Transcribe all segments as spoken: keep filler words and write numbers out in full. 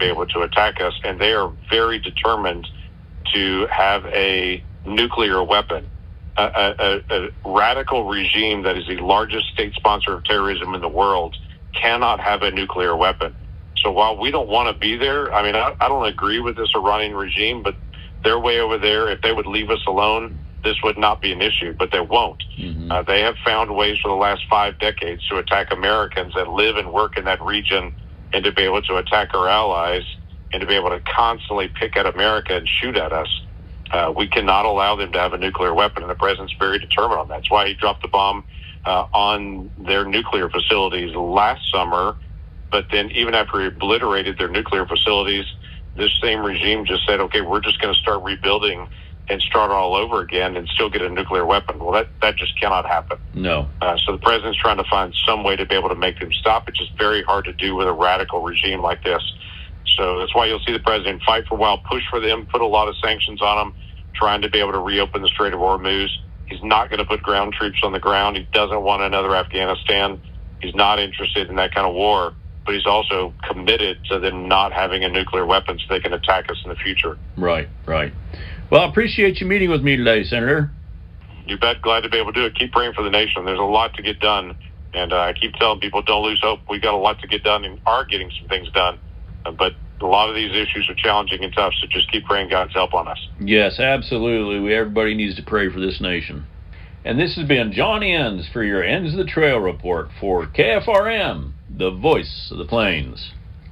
be able to attack us, and they are very determined to have a nuclear weapon. A, a, a radical regime that is the largest state sponsor of terrorism in the world cannot have a nuclear weapon. So while we don't want to be there, I mean, I, I don't agree with this Iranian regime, but they're way over there. If they would leave us alone, this would not be an issue, but they won't. Mm-hmm. Uh, they have found ways for the last five decades to attack Americans that live and work in that region, and to be able to attack our allies, and to be able to constantly pick at America and shoot at us. Uh, we cannot allow them to have a nuclear weapon, and the president's very determined on that. That's why he dropped the bomb uh, on their nuclear facilities last summer. But then even after he obliterated their nuclear facilities, this same regime just said, okay, we're just going to start rebuilding and start all over again and still get a nuclear weapon. Well, that, that just cannot happen. No. Uh, so the president's trying to find some way to be able to make them stop. It's just very hard to do with a radical regime like this. So that's why you'll see the president fight for a while, push for them, put a lot of sanctions on them, trying to be able to reopen the Strait of Hormuz. He's not going to put ground troops on the ground. He doesn't want another Afghanistan. He's not interested in that kind of war. But he's also committed to them not having a nuclear weapon so they can attack us in the future. Right, right. Well, I appreciate you meeting with me today, Senator. You bet. Glad to be able to do it. Keep praying for the nation. There's a lot to get done. And uh, I keep telling people, don't lose hope. We got a lot to get done and are getting some things done. Uh, but a lot of these issues are challenging and tough, so just keep praying God's help on us. Yes, absolutely. We, everybody needs to pray for this nation. And this has been John Enns for your Ends of the Trail report for K F R M, the voice of the plains.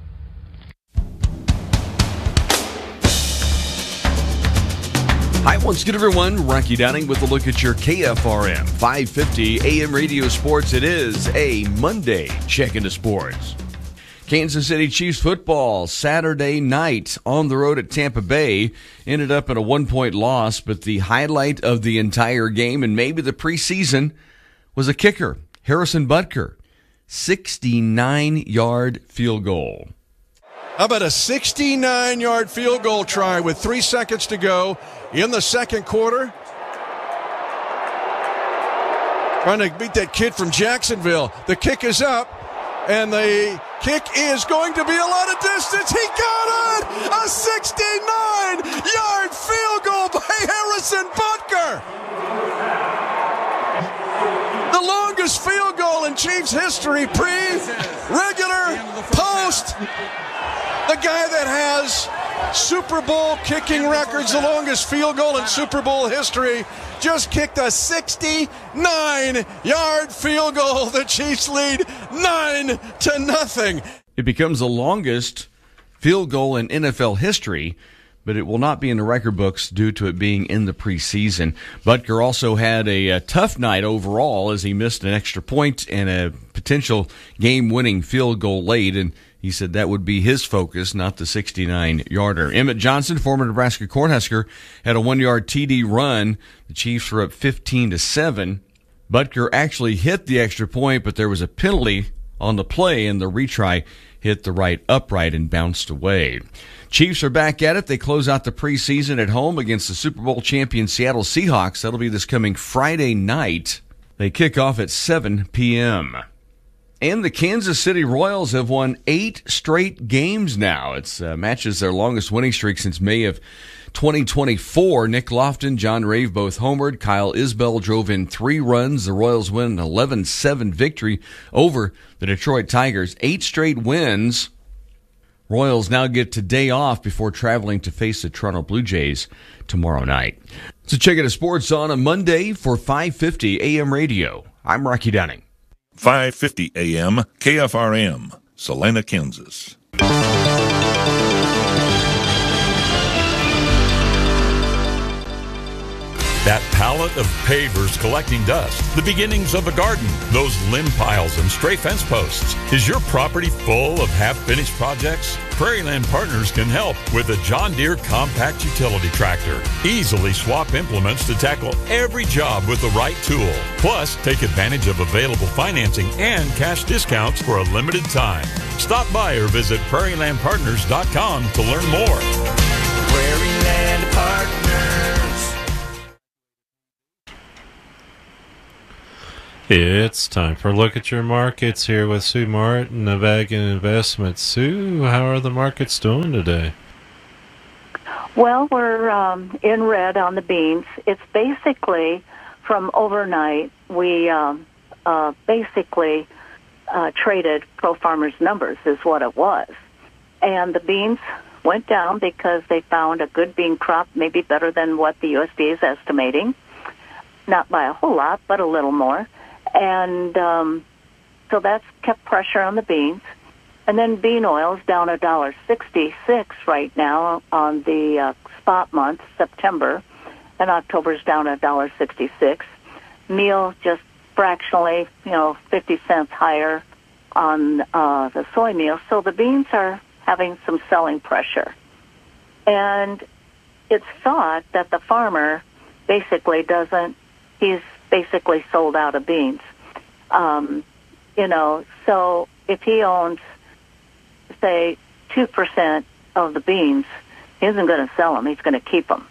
Hi, once again, everyone. Rocky Downing with a look at your K F R M five fifty A M radio sports. It is a Monday check into sports. Kansas City Chiefs football Saturday night on the road at Tampa Bay ended up in a one-point loss, but the highlight of the entire game and maybe the preseason was a kicker, Harrison Butker, sixty-nine-yard field goal. How about a sixty-nine-yard field goal try with three seconds to go in the second quarter? Trying to beat that kid from Jacksonville. The kick is up, and the kick is going to be a lot of distance. He got it! A sixty-nine-yard field goal by Harrison Butker! The longest field goal in Chiefs history, pre-regular, post. The guy that has Super Bowl kicking records, the longest field goal in Super Bowl history, just kicked a sixty-nine-yard field goal. The Chiefs lead nine to nothing. It becomes the longest field goal in N F L history, but it will not be in the record books due to it being in the preseason. Butker also had a, a tough night overall as he missed an extra point and a potential game-winning field goal late, and he said that would be his focus, not the sixty-nine-yarder. Emmett Johnson, former Nebraska Cornhusker, had a one-yard T D run. The Chiefs were up fifteen to seven. Butker actually hit the extra point, but there was a penalty on the play, and the retry hit the right upright and bounced away. Chiefs are back at it. They close out the preseason at home against the Super Bowl champion Seattle Seahawks. That'll be this coming Friday night. They kick off at seven p.m. And the Kansas City Royals have won eight straight games now. It's uh, matches their longest winning streak since May of twenty twenty-four. Nick Lofton, John Rave both homered. Kyle Isbell drove in three runs. The Royals win an eleven seven victory over the Detroit Tigers. Eight straight wins. Royals now get today off before traveling to face the Toronto Blue Jays tomorrow night. So check out sports on a Monday for five fifty A M radio. I'm Rocky Downing. five fifty A M K F R M, Salina, Kansas. That pallet of pavers collecting dust, the beginnings of a garden, those limb piles and stray fence posts. Is your property full of half-finished projects? Prairie Land Partners can help with a John Deere compact utility tractor. Easily swap implements to tackle every job with the right tool. Plus, take advantage of available financing and cash discounts for a limited time. Stop by or visit prairie land partners dot com to learn more. Prairie Land Partners. It's time for a look at your markets here with Sue Martin of Ag and Investments. Sue, how are the markets doing today? Well, we're um, in red on the beans. It's basically from overnight. We um, uh, basically uh, traded Pro Farmers numbers is what it was. And the beans went down because they found a good bean crop, maybe better than what the U S D A is estimating. Not by a whole lot, but a little more. And um, so that's kept pressure on the beans. And then bean oil's down one dollar sixty-six right now on the uh, spot month, September, and October's down one dollar sixty-six. Meal just fractionally, you know, fifty cents higher on uh, the soy meal. So the beans are having some selling pressure. And it's thought that the farmer basically doesn't, he's basically sold out of beans. Um, you know, so if he owns, say, two percent of the beans, he isn't going to sell them. He's going to keep them.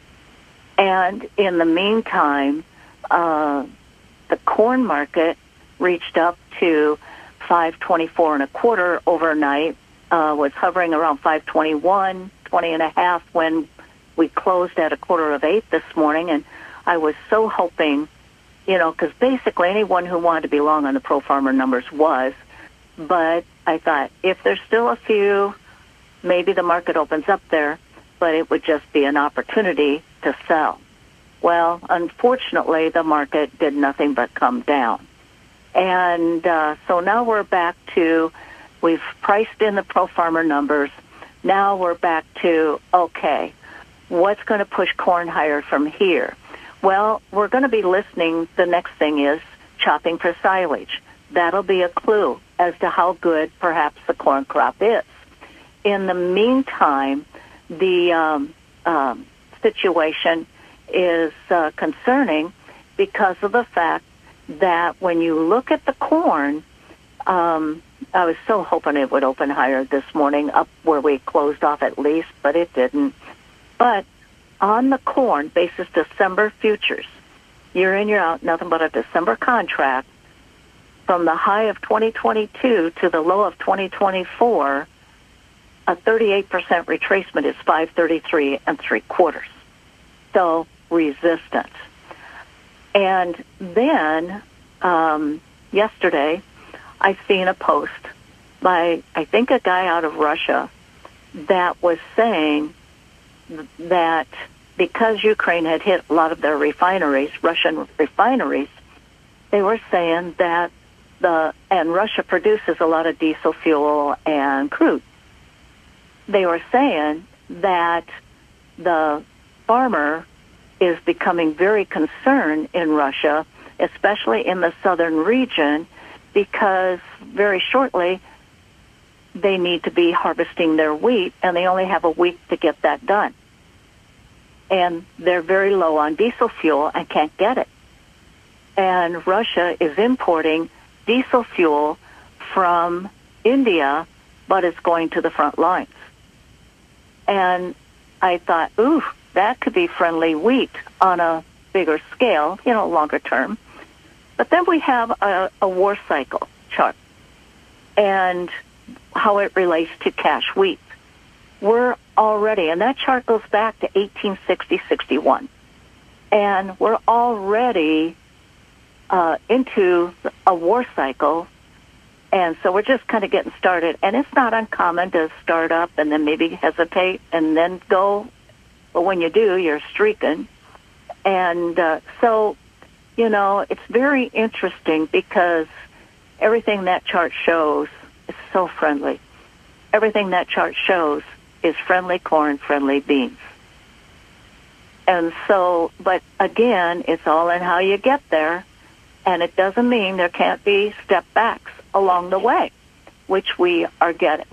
And in the meantime, uh, the corn market reached up to five twenty-four and a quarter overnight, uh, was hovering around five twenty-one, twenty and a half when we closed at a quarter of eight this morning. And I was so hoping, you know, because basically anyone who wanted to be long on the Pro Farmer numbers was, but I thought if there's still a few, maybe the market opens up there, but it would just be an opportunity to sell. Well, unfortunately, the market did nothing but come down. And uh, so now we're back to, we've priced in the Pro Farmer numbers. Now we're back to, okay, what's going to push corn higher from here? Well, we're going to be listening. The next thing is chopping for silage. That'll be a clue as to how good perhaps the corn crop is. In the meantime, the um, um, situation is uh, concerning because of the fact that when you look at the corn, um, I was so hoping it would open higher this morning, up where we closed off at least, but it didn't. But on the corn, basis December futures, year in, year out, nothing but a December contract, from the high of twenty twenty-two to the low of twenty twenty-four, a thirty-eight percent retracement is five thirty-three and three quarters. So resistance. And then um, yesterday, I seen a post by, I think, a guy out of Russia that was saying that because Ukraine had hit a lot of their refineries, Russian refineries, they were saying that the, and Russia produces a lot of diesel fuel and crude. They were saying that the farmer is becoming very concerned in Russia, especially in the southern region, because very shortly they need to be harvesting their wheat, and they only have a week to get that done. And they're very low on diesel fuel and can't get it. And Russia is importing diesel fuel from India, but it's going to the front lines. And I thought, ooh, that could be friendly wheat on a bigger scale, you know, longer term. But then we have a, a war cycle chart and how it relates to cash wheat. We're already, and that chart goes back to eighteen sixty sixty-one, and we're already uh, into a war cycle, and so we're just kind of getting started. And it's not uncommon to start up and then maybe hesitate and then go, but when you do, you're streaking. And uh, so, you know, it's very interesting because everything that chart shows is so friendly. Everything that chart shows is friendly corn, friendly beans. And so, but again, it's all in how you get there, and it doesn't mean there can't be step backs along the way, which we are getting.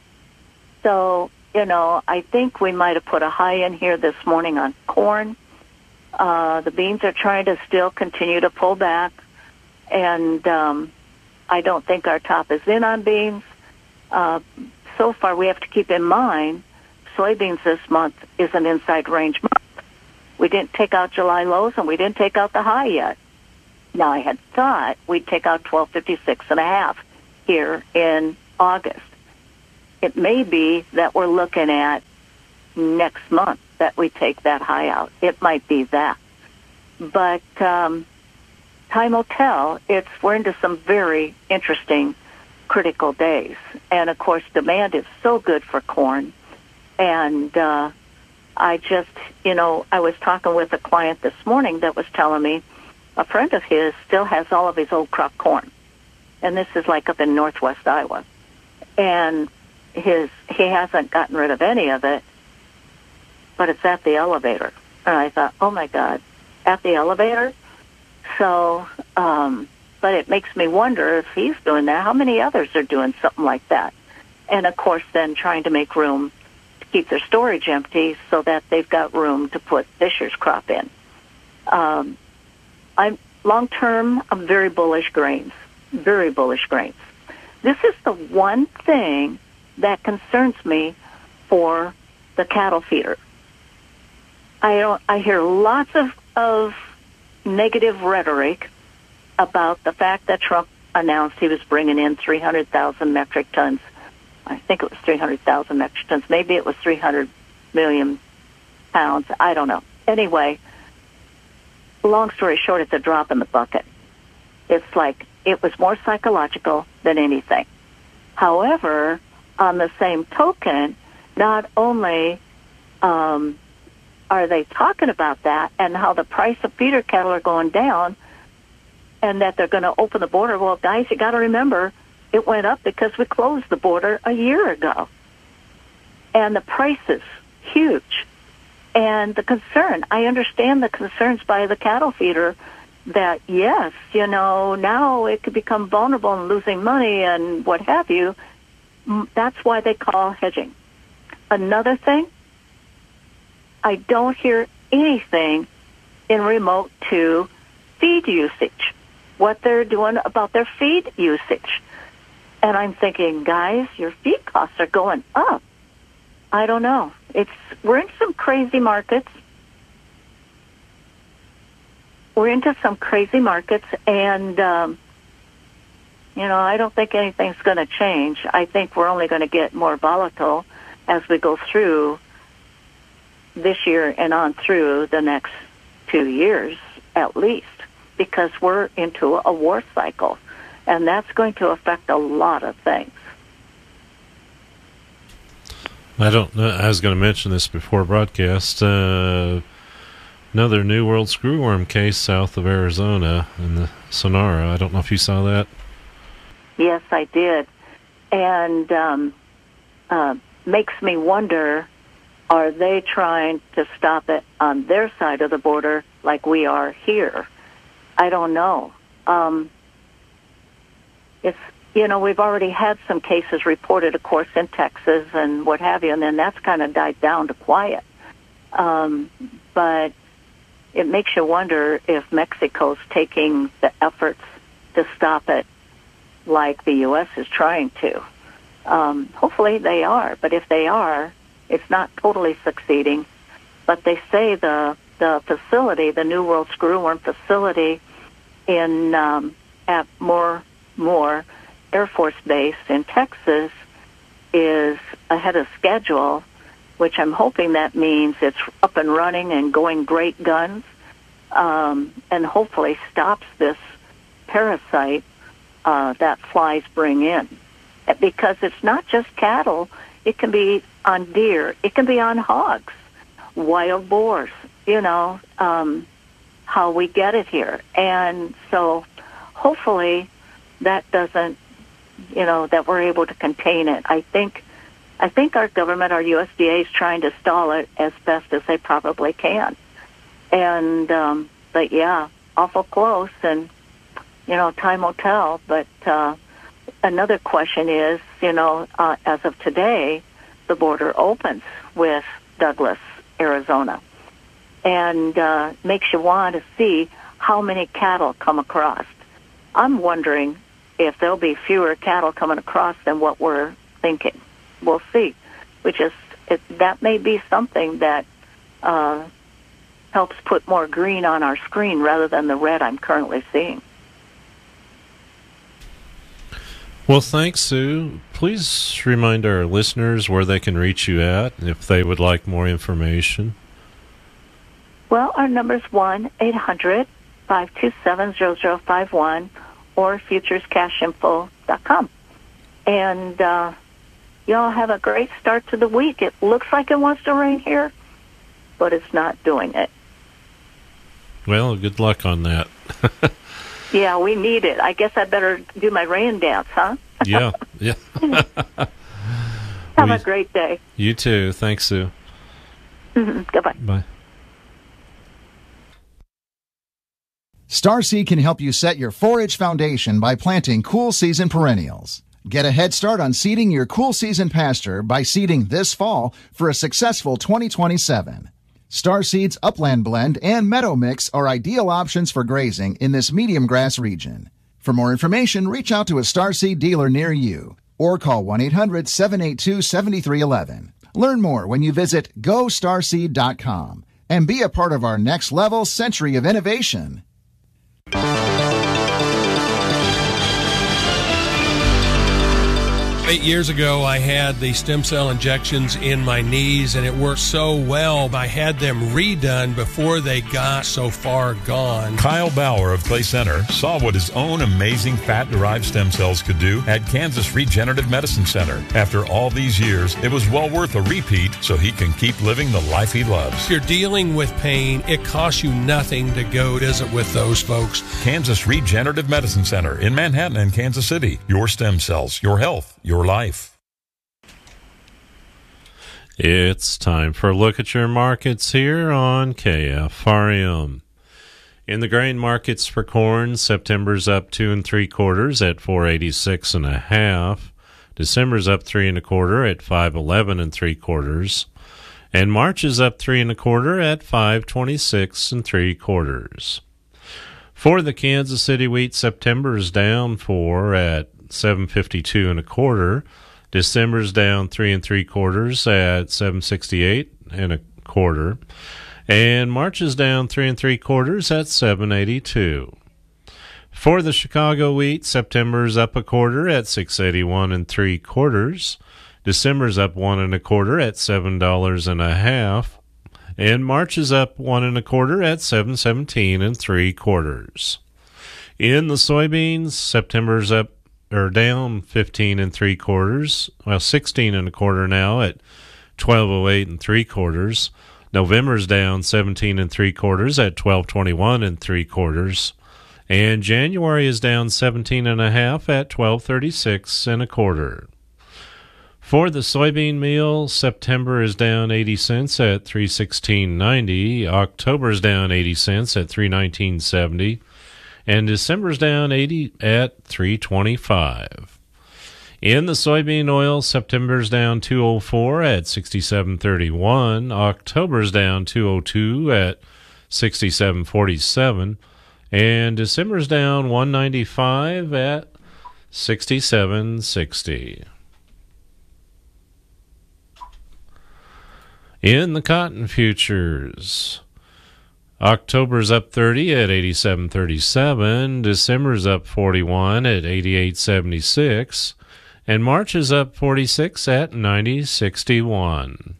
So, you know, I think we might have put a high in here this morning on corn. Uh, the beans are trying to still continue to pull back, and um, I don't think our top is in on beans. Uh, so far, we have to keep in mind soybeans this month is an inside range month. We didn't take out July lows, and we didn't take out the high yet. Now, I had thought we'd take out twelve fifty-six and a half here in August. It may be that we're looking at next month that we take that high out. It might be that. But um, time will tell. It's we're into some very interesting critical days. And, of course, demand is so good for corn. And uh, I just, you know, I was talking with a client this morning that was telling me a friend of his still has all of his old crop corn. And this is like up in northwest Iowa. And his he hasn't gotten rid of any of it, but it's at the elevator. And I thought, oh, my God, at the elevator? So, um, but it makes me wonder if he's doing that, how many others are doing something like that? And, of course, then trying to make room to keep their storage empty so that they've got room to put this year's crop in. Um, I'm long-term, I'm very bullish grains, very bullish grains. This is the one thing that concerns me for the cattle feeder. I don't, I hear lots of, of negative rhetoric about the fact that Trump announced he was bringing in three hundred thousand metric tons. I think it was three hundred thousand metric tons. Maybe it was three hundred million pounds. I don't know. Anyway, long story short, it's a drop in the bucket. It's like it was more psychological than anything. However, on the same token, not only um, are they talking about that and how the price of feeder cattle are going down and that they're going to open the border. Well, guys, you got to remember, it went up because we closed the border a year ago. And the price is huge. And the concern, I understand the concerns by the cattle feeder that, yes, you know, now it could become vulnerable and losing money and what have you. That's why they call hedging. Another thing, I don't hear anything in remote to feed usage, what they're doing about their feed usage. And I'm thinking, guys, your feed costs are going up. I don't know. It's we're in some crazy markets. We're into some crazy markets, and um, you know, I don't think anything's going to change. I think we're only going to get more volatile as we go through this year and on through the next two years at least, because we're into a war cycle, and that's going to affect a lot of things. I don't know. I was going to mention this before broadcast. Uh, another New World screwworm case south of Arizona in the Sonora. I don't know if you saw that. Yes, I did. And um, uh, makes me wonder, are they trying to stop it on their side of the border like we are here? I don't know. Um, it's, you know, we've already had some cases reported, of course, in Texas and what have you, and then that's kind of died down to quiet. Um, but it makes you wonder if Mexico's taking the efforts to stop it like the U S is trying to. Um, hopefully they are, but if they are, it's not totally succeeding. But they say the the facility, the New World Screwworm facility in um, at Moore Moore Air Force Base in Texas is ahead of schedule, which I'm hoping that means it's up and running and going great guns, um, and hopefully stops this parasite uh, that flies bring in. Because it's not just cattle, it can be on deer, it can be on hogs, wild boars, you know, um, how we get it here. And so hopefully that doesn't, you know, that we're able to contain it. I think I think our government, our U S D A, is trying to stall it as best as they probably can. And, um, but yeah, awful close, and, you know, time will tell. But uh, another question is, you know, uh, as of today, the border opens with Douglas, Arizona, and uh, makes you want to see how many cattle come across. I'm wondering if there'll be fewer cattle coming across than what we're thinking. We'll see. We just it, that may be something that uh, helps put more green on our screen rather than the red I'm currently seeing. Well, thanks, Sue. Please remind our listeners where they can reach you at if they would like more information. Well, our number is one eight hundred five two seven zero zero five one or futures cash info dot com. And uh, y'all have a great start to the week. It looks like it wants to rain here, but it's not doing it. Well, good luck on that. Yeah, we need it. I guess I better do my rain dance, huh? Yeah, yeah. Have we, a great day. You too. Thanks, Sue. Mm-hmm. Goodbye. Bye. Starseed can help you set your forage foundation by planting cool season perennials. Get a head start on seeding your cool season pasture by seeding this fall for a successful twenty twenty-seven. Starseed's Upland Blend and Meadow Mix are ideal options for grazing in this medium grass region. For more information, reach out to a Starseed dealer near you or call one eight hundred seven eight two seven three one one. Learn more when you visit go starseed dot com and be a part of our next level century of innovation. Eight years ago, I had the stem cell injections in my knees, and it worked so well. I had them redone before they got so far gone. Kyle Bauer of Clay Center saw what his own amazing fat-derived stem cells could do at Kansas Regenerative Medicine Center. After all these years, it was well worth a repeat so he can keep living the life he loves. If you're dealing with pain, it costs you nothing to go visit with those folks. Kansas Regenerative Medicine Center in Manhattan and Kansas City. Your stem cells, your health, your life. It's time for a look at your markets here on K F R M. In the grain markets for corn, September's up two and three quarters at four eighty-six and a half. December's up three and a quarter at five eleven and three quarters. And March is up three and a quarter at five twenty-six and three quarters. For the Kansas City wheat, September's down four at seven fifty-two and a quarter. December's down three and three quarters at seven sixty-eight and a quarter. And March is down three and three quarters at seven eighty-two. For the Chicago wheat, September's up a quarter at six eighty-one and three quarters. December's up one and a quarter at seven dollars and a half. And March is up one and a quarter at seven seventeen and three quarters. In the soybeans, September's up or down fifteen and three quarters. Well, sixteen and a quarter now at twelve oh eight and three quarters. November's down seventeen and three quarters at twelve twenty-one and three quarters. And January is down seventeen and a half at twelve thirty-six and a quarter. For the soybean meal, September is down eighty cents at three sixteen ninety. October is down eighty cents at three nineteen seventy. And December's down eighty at three twenty-five. In the soybean oil, September's down two oh four at sixty-seven thirty-one. October's down two oh two at sixty-seven forty-seven. And December's down one ninety-five at sixty-seven sixty. In the cotton futures, October's up thirty at eighty-seven thirty-seven, December's up forty-one at eighty-eight seventy-six, and March is up forty-six at ninety sixty-one.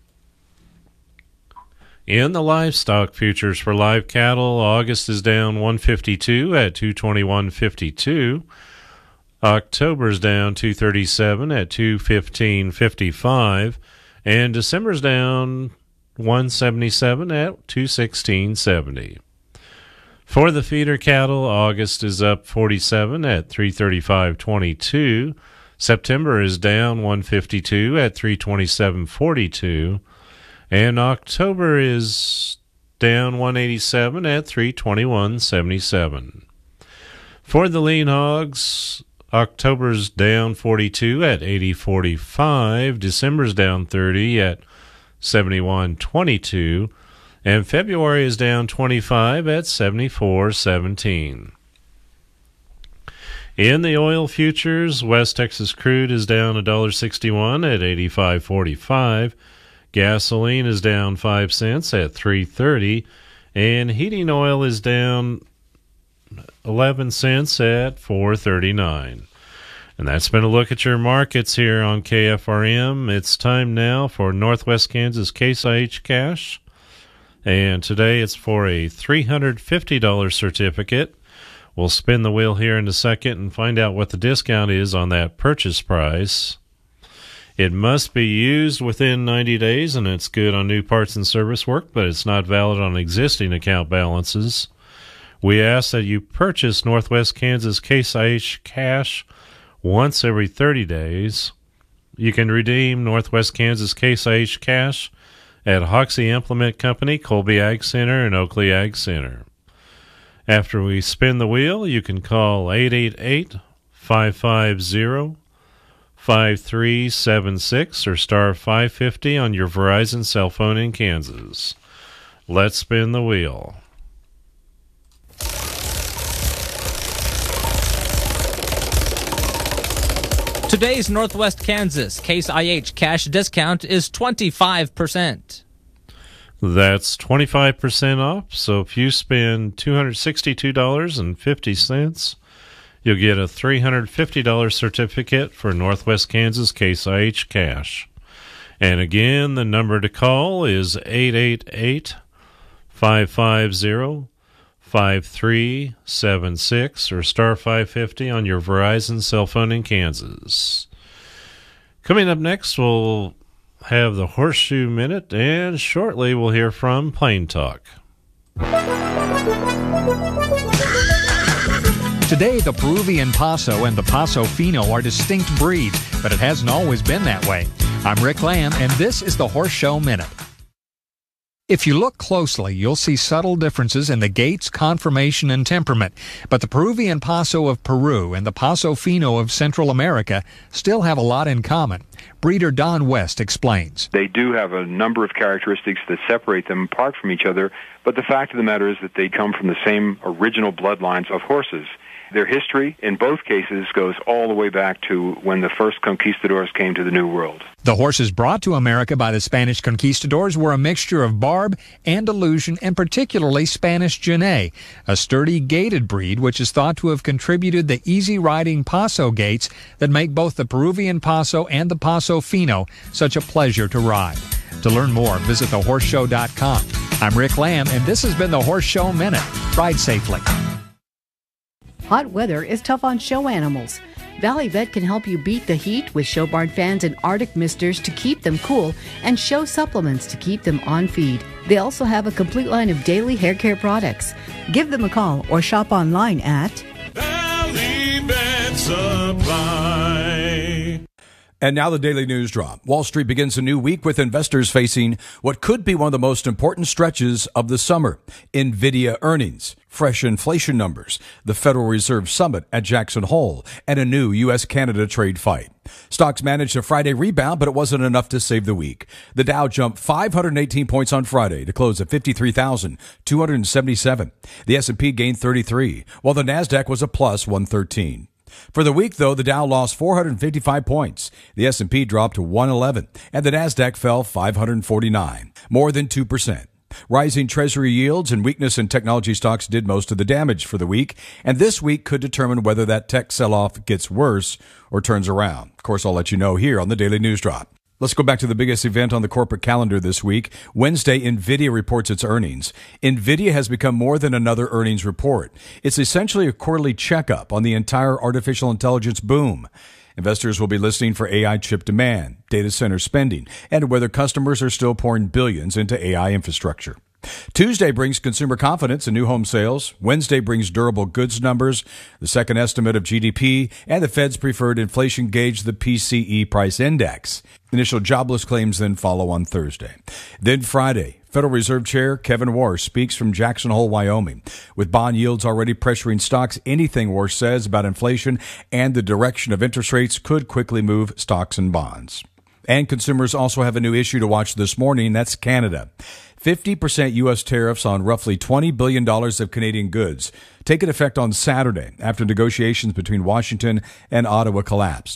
In the livestock futures for live cattle, August is down one fifty-two at two twenty-one fifty-two. October's down two thirty-seven at two fifteen fifty-five. And December's down one seventy-seven at two sixteen seventy. For the feeder cattle, August is up forty-seven at three thirty-five twenty-two. September is down one fifty-two at three twenty-seven forty-two. And October is down one eighty-seven at three twenty-one seventy-seven. For the lean hogs, October's down forty-two at eighty forty-five. December's down thirty at seventy-one twenty-two. And February is down twenty-five at seventy-four seventeen. In the oil futures, West Texas crude is down one dollar sixty-one at eighty-five forty-five. Gasoline is down five cents at three thirty. And heating oil is down eleven cents at four thirty-nine. And that's been a look at your markets here on K F R M. It's time now for Northwest Kansas Case I H Cash. And today it's for a three hundred fifty dollars certificate. We'll spin the wheel here in a second and find out what the discount is on that purchase price. It must be used within ninety days, and it's good on new parts and service work, but it's not valid on existing account balances. We ask that you purchase Northwest Kansas Case I H Cash once every thirty days. You can redeem Northwest Kansas Case I H Cash at Hoxie Implement Company, Colby Ag Center, and Oakley Ag Center. After we spin the wheel, you can call eight eight eight, five five zero, five three seven six or star five fifty on your Verizon cell phone in Kansas. Let's spin the wheel. Today's Northwest Kansas Case I H cash discount is twenty-five percent. That's twenty-five percent off, so if you spend two hundred sixty-two dollars and fifty cents, you'll get a three hundred fifty dollars certificate for Northwest Kansas Case I H Cash. And again, the number to call is eight eight eight, five five zero, five three seven six or star five fifty on your Verizon cell phone in Kansas. Coming up next, we'll have the Horseshoe Minute, and shortly we'll hear from Plain Talk. Today, the Peruvian Paso and the Paso Fino are distinct breeds, but it hasn't always been that way. I'm Rick Lamb, and this is the Horse Show Minute. If you look closely, you'll see subtle differences in the gaits, conformation, and temperament, but the Peruvian Paso of Peru and the Paso Fino of Central America still have a lot in common. Breeder Don West explains. They do have a number of characteristics that separate them apart from each other, but the fact of the matter is that they come from the same original bloodlines of horses. Their history, in both cases, goes all the way back to when the first conquistadors came to the New World. The horses brought to America by the Spanish conquistadors were a mixture of Barb, Andalusian, and particularly Spanish Genet, a sturdy gaited breed which is thought to have contributed the easy-riding Paso gaits that make both the Peruvian Paso and the Paso Fino such a pleasure to ride. To learn more, visit the horse show dot com. I'm Rick Lamb, and this has been the Horse Show Minute. Ride safely. Hot weather is tough on show animals. Valley Vet can help you beat the heat with show barn fans and Arctic misters to keep them cool and show supplements to keep them on feed. They also have a complete line of daily hair care products. Give them a call or shop online at Valley Vet Supply. And now the Daily News Drop. Wall Street begins a new week with investors facing what could be one of the most important stretches of the summer. NVIDIA earnings, fresh inflation numbers, the Federal Reserve Summit at Jackson Hole, and a new U S Canada trade fight. Stocks managed a Friday rebound, but it wasn't enough to save the week. The Dow jumped five hundred eighteen points on Friday to close at fifty-three thousand two hundred seventy-seven. The S and P gained thirty-three, while the NASDAQ was a plus one thirteen. For the week, though, the Dow lost four hundred fifty-five points. The S and P dropped to one eleven, and the NASDAQ fell five hundred forty-nine, more than two percent. Rising Treasury yields and weakness in technology stocks did most of the damage for the week, and this week could determine whether that tech sell-off gets worse or turns around. Of course, I'll let you know here on the Daily News Drop. Let's go back to the biggest event on the corporate calendar this week. Wednesday, NVIDIA reports its earnings. NVIDIA has become more than another earnings report. It's essentially a quarterly checkup on the entire artificial intelligence boom. Investors will be listening for A I chip demand, data center spending, and whether customers are still pouring billions into A I infrastructure. Tuesday brings consumer confidence and new home sales. Wednesday brings durable goods numbers, the second estimate of G D P, and the Fed's preferred inflation gauge, the P C E price index. Initial jobless claims then follow on Thursday. Then Friday, Federal Reserve Chair Kevin Warsh speaks from Jackson Hole, Wyoming. With bond yields already pressuring stocks, anything Warsh says about inflation and the direction of interest rates could quickly move stocks and bonds. And consumers also have a new issue to watch this morning. That's Canada. fifty percent U S tariffs on roughly twenty billion dollars of Canadian goods take effect on Saturday after negotiations between Washington and Ottawa collapsed.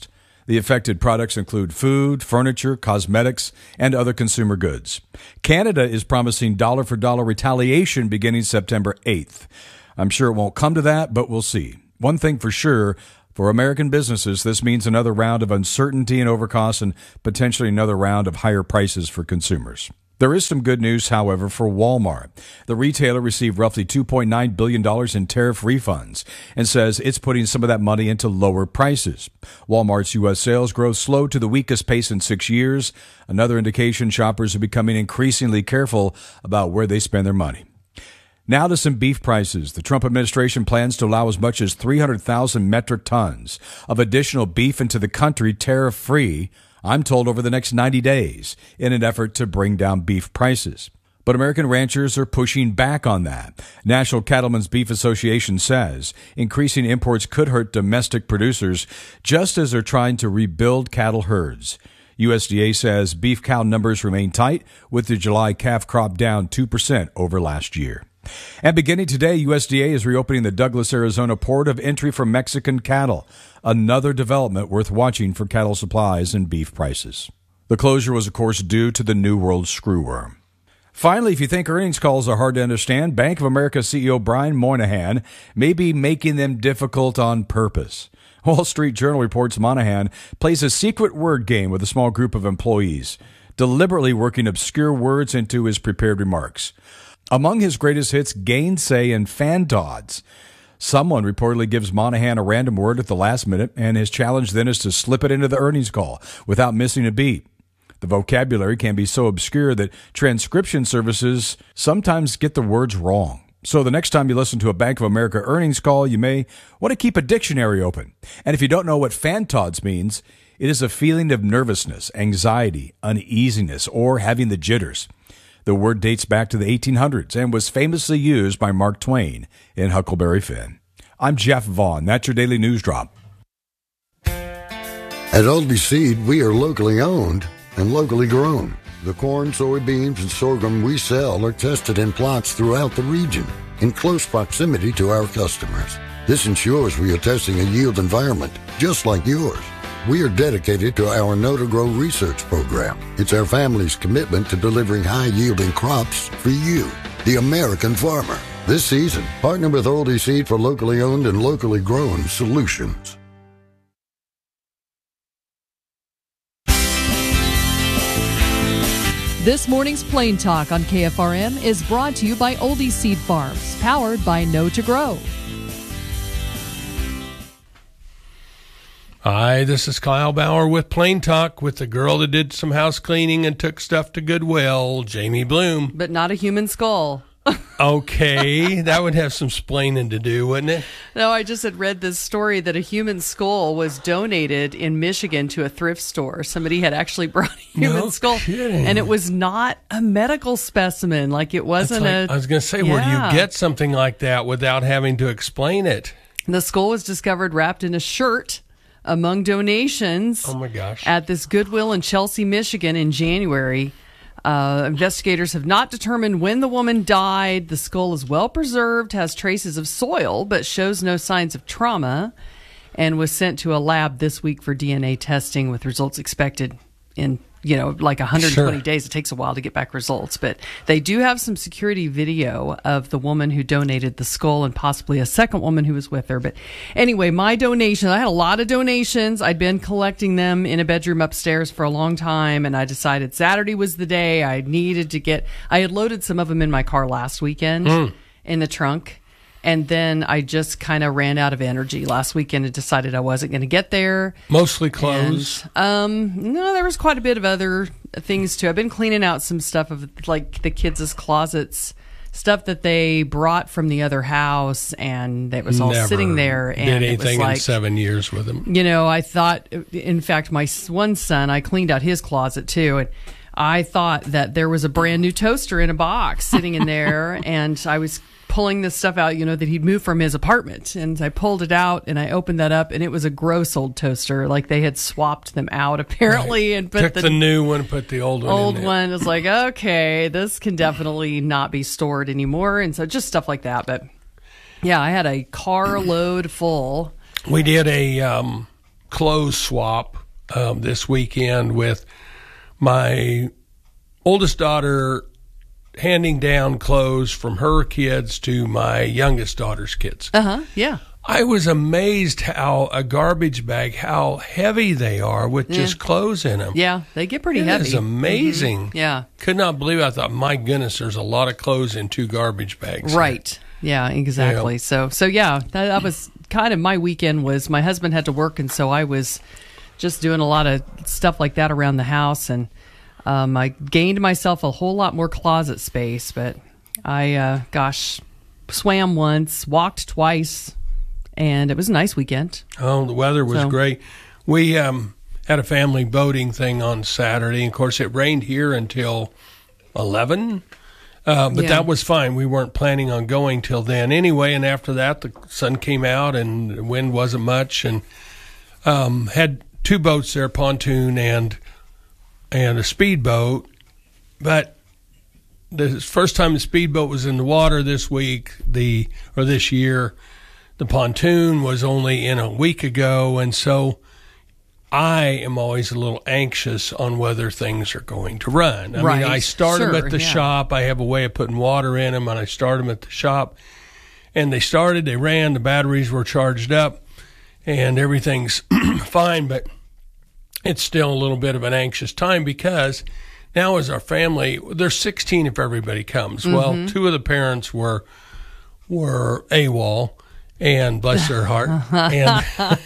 The affected products include food, furniture, cosmetics, and other consumer goods. Canada is promising dollar-for-dollar retaliation beginning September eighth. I'm sure it won't come to that, but we'll see. One thing for sure, for American businesses, this means another round of uncertainty and overcosts and potentially another round of higher prices for consumers. There is some good news, however, for Walmart. The retailer received roughly two point nine billion dollars in tariff refunds and says it's putting some of that money into lower prices. Walmart's U S sales growth slowed to the weakest pace in six years, another indication shoppers are becoming increasingly careful about where they spend their money. Now to some beef prices. The Trump administration plans to allow as much as three hundred thousand metric tons of additional beef into the country tariff-free, I'm told, over the next ninety days, in an effort to bring down beef prices. But American ranchers are pushing back on that. National Cattlemen's Beef Association says increasing imports could hurt domestic producers just as they're trying to rebuild cattle herds. U S D A says beef cow numbers remain tight, with the July calf crop down two percent over last year. And beginning today, U S D A is reopening the Douglas, Arizona port of entry for Mexican cattle, another development worth watching for cattle supplies and beef prices. The closure was, of course, due to the New World screwworm. Finally, if you think earnings calls are hard to understand, Bank of America C E O Brian Moynihan may be making them difficult on purpose. Wall Street Journal reports Moynihan plays a secret word game with a small group of employees, deliberately working obscure words into his prepared remarks. Among his greatest hits, gainsay and fantods. Someone reportedly gives Moynihan a random word at the last minute, and his challenge then is to slip it into the earnings call without missing a beat. The vocabulary can be so obscure that transcription services sometimes get the words wrong. So the next time you listen to a Bank of America earnings call, you may want to keep a dictionary open. And if you don't know what fantods means, it is a feeling of nervousness, anxiety, uneasiness, or having the jitters. The word dates back to the eighteen hundreds and was famously used by Mark Twain in Huckleberry Finn. I'm Jeff Vaughn. That's your Daily News Drop. At Aldi Seed, we are locally owned and locally grown. The corn, soybeans, and sorghum we sell are tested in plots throughout the region in close proximity to our customers. This ensures we are testing a yield environment just like yours. We are dedicated to our Know to Grow research program. It's our family's commitment to delivering high-yielding crops for you, the American farmer. This season, partner with Aldi Seed for locally owned and locally grown solutions. This morning's Plain Talk on K F R M is brought to you by Oldie Seed Farms, powered by Know to Grow. Hi, this is Kyle Bauer with Plain Talk with the girl that did some house cleaning and took stuff to Goodwill, Jamie Bloom. But not a human skull. Okay, that would have some splaining to do, wouldn't it? No, I just had read this story that a human skull was donated in Michigan to a thrift store. Somebody had actually brought a human No skull, kidding. and it was not a medical specimen. Like it wasn't Like- a. I was going to say, where do Yeah. you get something like that without having to explain it? The skull was discovered wrapped in a shirt among donations. Oh my gosh! At this Goodwill in Chelsea, Michigan, in January. Uh, investigators have not determined when the woman died. The skull is well preserved, has traces of soil, but shows no signs of trauma, and was sent to a lab this week for D N A testing, with results expected in, you know, like one hundred twenty Sure. days. It takes a while to get back results, but they do have some security video of the woman who donated the skull and possibly a second woman who was with her. But anyway, my donation, I had a lot of donations. I'd been collecting them in a bedroom upstairs for a long time, and I decided Saturday was the day I needed to get, I had loaded some of them in my car last weekend Mm. in the trunk. And then I just kind of ran out of energy last weekend and decided I wasn't going to get there. Mostly clothes. And, um, no, there was quite a bit of other things too. I've been cleaning out some stuff of like the kids' closets, stuff that they brought from the other house, and it was all Never sitting there. And did it was anything like, in seven years with them. you know, I thought, in fact, my s- one son, I cleaned out his closet too, and I thought that there was a brand new toaster in a box sitting in there, and I was pulling this stuff out, you know, that he'd moved from his apartment, and I pulled it out and I opened that up, and it was a gross old toaster, like they had swapped them out apparently, and put Took the, the, new one, put the old one old in there. one. Is like, okay, this can definitely not be stored anymore, and so just stuff like that. But yeah, I had a carload full. We did a um, clothes swap um, this weekend with my oldest daughter handing down clothes from her kids to my youngest daughter's kids. Uh-huh, yeah. I was amazed how a garbage bag, how heavy they are with Yeah. just clothes in them. Yeah, they get pretty It heavy. is amazing. Mhm, yeah. Could not believe it. I thought, my goodness, there's a lot of clothes in two garbage bags. Right. Yeah, exactly. Yeah. So, so yeah, that, that was kind of my weekend. Was my husband had to work, and so I was just doing a lot of stuff like that around the house, and um, I gained myself a whole lot more closet space. But I, uh, gosh, swam once, walked twice, and it was a nice weekend. Oh, the weather was So- great. We um, had a family boating thing on Saturday. And of course, it rained here until eleven. Uh, but Yeah. that was fine. We weren't planning on going till then anyway. And after that, the sun came out and the wind wasn't much. And um, had two boats there, pontoon and and a speedboat. But the first time the speedboat was in the water this week, the or this year, the pontoon was only in a week ago, and so I am always a little anxious on whether things are going to run. I Right. mean, I start them Sure, at the yeah. shop. I have a way of putting water in them, and I start them at the shop. And they started, they ran, the batteries were charged up, and everything's fine, but it's still a little bit of an anxious time because now as our family, there's sixteen if everybody comes. Well, Mhm. two of the parents were were AWOL, and bless their heart, and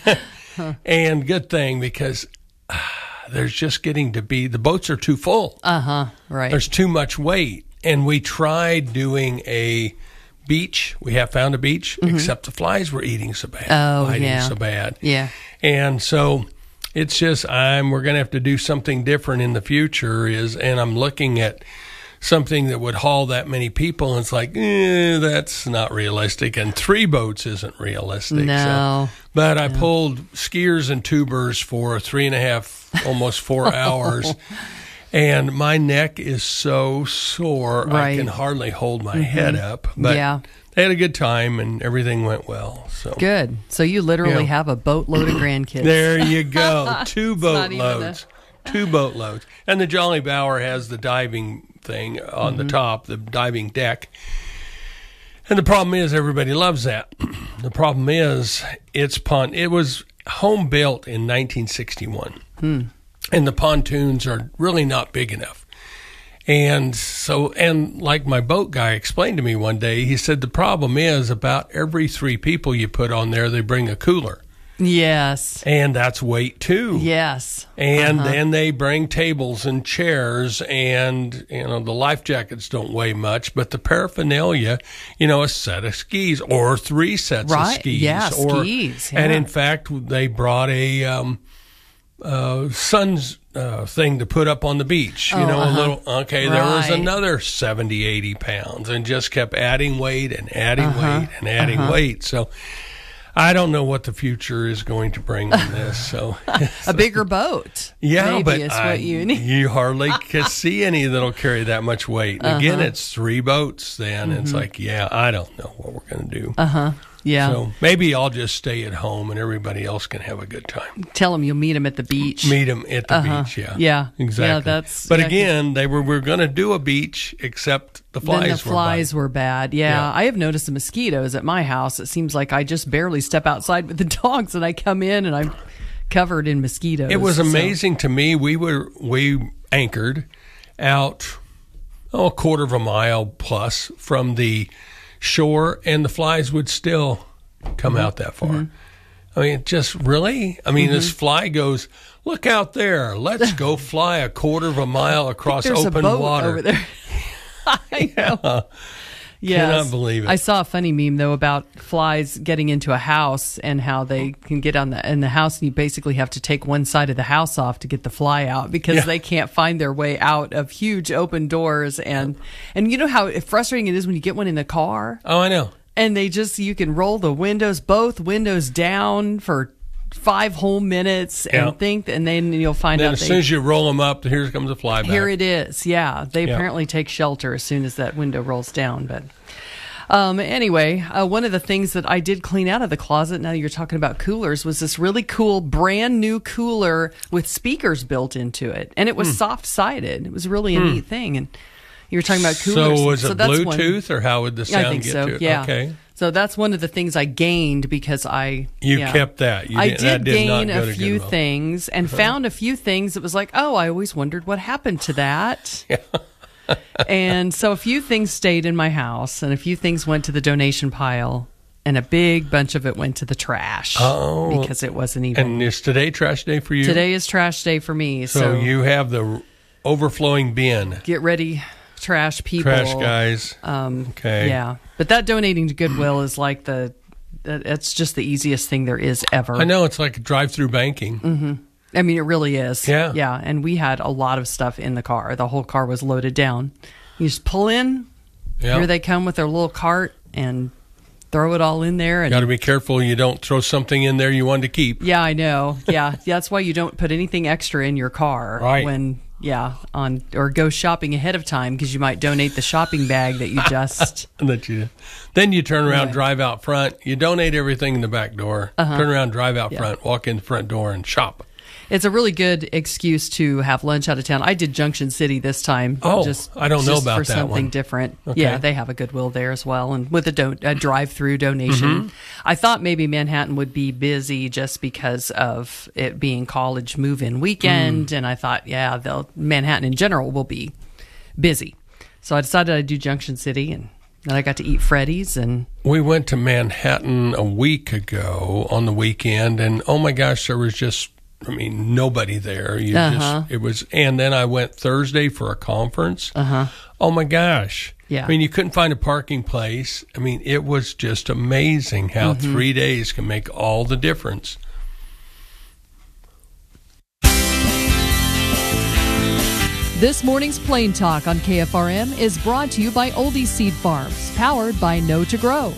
and good thing because uh, there's just getting to be, the boats are too full. Uh-huh, right. There's too much weight. And we tried doing a beach. We have found a beach, Mhm. except the flies were eating so bad. Oh, biting yeah. so bad. Yeah. And so it's just, I'm, we're going to have to do something different in the future is, and I'm looking at something that would haul that many people. And it's like, eh, that's not realistic. And three boats isn't realistic. No. So, but I pulled skiers and tubers for three and a half, almost four hours. And my neck is so sore, I Right. can hardly hold my Mhm. head up. But Yeah. they had a good time and everything went well. So Good. So you literally Yeah. have a boatload of grandkids. There you go. Two It's not even a- boatloads. Two boatloads. And the Jolly Bower has the diving thing on the Mhm. top, the diving deck. And the problem is everybody loves that. The problem is it's pon- it was home built in nineteen sixty-one. Hmm. And the pontoons are really not big enough. And so, and like my boat guy explained to me one day, he said the problem is about every three people you put on there, they bring a cooler. Yes. And that's weight too. Yes. And Uh-huh. then they bring tables and chairs, and you know the life jackets don't weigh much, but the paraphernalia, you know, a set of skis or three sets Right. of skis, Yeah, or skis, and yeah. in fact they brought a um, uh, sun's uh, thing to put up on the beach. You Oh, know, uh-huh. a little. Okay, there was Right. another seventy, eighty pounds, and just kept adding weight and adding Uh-huh. weight and adding Uh-huh. weight. So. I don't know what the future is going to bring on this. So A bigger boat. yeah, maybe but is I- what you need. you hardly can see any that'll carry that much weight. And again, Uh-huh. it's three boats. Then it's Mhm. like, yeah, I don't know what we're going to do. Uh huh. Yeah. So maybe I'll just stay at home and everybody else can have a good time. Tell them you'll meet them at the beach. Meet them at the Uh-huh. beach. Yeah. Yeah. Exactly. Yeah, that's. But yeah, 'cause again, they were we are going to do a beach, except the flies then the were flies were bad. Yeah, Yeah. I have noticed the mosquitoes at my house. It seems like I just barely step outside with the dogs, and I come in and I'm covered in mosquitoes. It was So- amazing to me. We were we anchored out oh, a quarter of a mile plus from the shore, and the flies would still come out that far. Mhm. I mean, just really. I mean, Mhm. this fly goes, look out there. Let's go fly a quarter of a mile across There's open a boat water. over there. I know. Yes. Cannot believe it. I saw a funny meme though about flies getting into a house and how they can get on the in the house, and you basically have to take one side of the house off to get the fly out because Yeah. they can't find their way out of huge open doors. And and you know how frustrating it is when you get one in the car Oh, I know. and they just you can roll the windows, both windows down for five whole minutes and Yeah. think, and then you'll find Then out as they, soon as you roll them up, here comes a fly back. here it is. Yeah. They Yeah. apparently take shelter as soon as that window rolls down. But Um, anyway, uh, one of the things that I did clean out of the closet, now you're talking about coolers, was this really cool brand new cooler with speakers built into it. And it was Hmm. soft-sided. It was really a Hmm. neat thing. And you were talking about coolers. So was it so that's Bluetooth, one, or how would the sound I think get so, to it? yeah. Okay. So that's one of the things I gained because I... You yeah. kept that. You I did- did, that did not gain go a to few Goodwill. things and Uh-huh. found a few things that was like, oh, I always wondered what happened to that. And so a few things stayed in my house and a few things went to the donation pile and a big bunch of it went to the trash Oh. because it wasn't even... And is today trash day for you? Today is trash day for me. So, So, you have the overflowing bin. get ready, trash people. Trash guys. Um, Okay. Yeah. But that donating to Goodwill is like the... It's just the easiest thing there is ever. I know, it's like drive-through banking. hmm I mean, it really is. Yeah. Yeah. And we had a lot of stuff in the car. The whole car was loaded down. You just pull in. Yeah. Here they come with their little cart and throw it all in there. And Got to be careful you don't throw something in there you wanted to keep. yeah, I know. Yeah. That's why you don't put anything extra in your car. Right. When, yeah, on or go shopping ahead of time because you might donate the shopping bag that you just. That you, then you turn around, Right. drive out front. You donate everything in the back door. Uh-huh. Turn around, drive out Yeah. front, walk in the front door, and shop. It's a really good excuse to have lunch out of town. I did Junction City this time. Oh, just, I don't know just about for that something one. different. Okay. Yeah, they have a Goodwill there as well, and with a, do- a drive-through donation. Mhm. I thought maybe Manhattan would be busy just because of it being college move-in weekend, Mm. and I thought, yeah, they'll Manhattan in general will be busy. So I decided I'd do Junction City, and then I got to eat Freddy's and. We went to Manhattan a week ago on the weekend, and oh my gosh, there was just, I mean, nobody there. You Uh-huh. just, it was, and then I went Thursday for a conference. Uh huh. Oh my gosh. Yeah. I mean, you couldn't find a parking place. I mean, it was just amazing how Mhm. three days can make all the difference. This morning's Plain Talk on K F R M is brought to you by Oldie Seed Farms, powered by Know to Grow.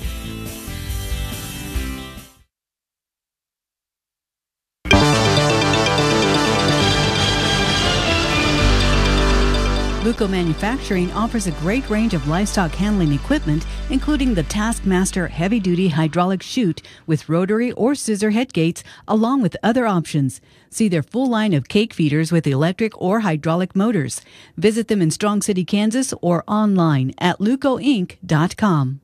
Luco Manufacturing offers a great range of livestock handling equipment, including the Taskmaster heavy-duty hydraulic chute with rotary or scissor head gates, along with other options. See their full line of cake feeders with electric or hydraulic motors. Visit them in Strong City, Kansas, or online at luco inc dot com.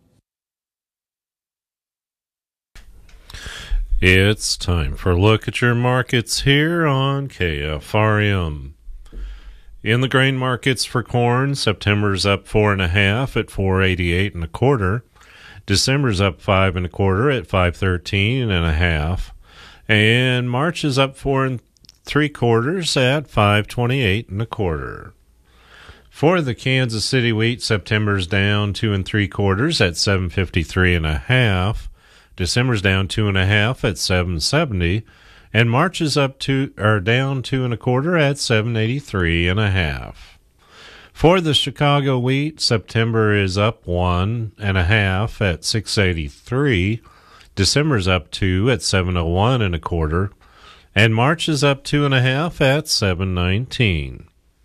It's time for a look at your markets here on K F R M. In the grain markets for corn, September's up four and a half at four eighty-eight and a quarter. December's up five and a quarter at five thirteen and a half, and March is up four and three quarters at five twenty-eight and a quarter. For the Kansas City wheat, September's down two and three quarters at seven fifty-three and a half. December's down two and a half at seven seventy, and March is up two or down two and a quarter at seven eighty-three and a half. For the Chicago wheat, September is up one and a half at six eighty-three. December's up two at seven oh one and a quarter, and March is up two and a half at seven nineteen.